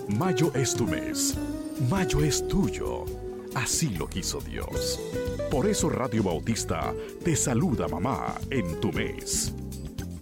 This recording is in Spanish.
Mayo es tu mes. Mayo es tuyo. Así lo quiso Dios. Por eso Radio Bautista te saluda, mamá, en tu mes.